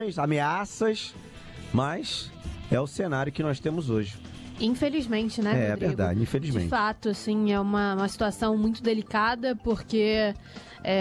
ameaças, mas é o cenário que nós temos hoje. Infelizmente, né, Rodrigo? É verdade, infelizmente. De fato, assim, é uma situação muito delicada, porque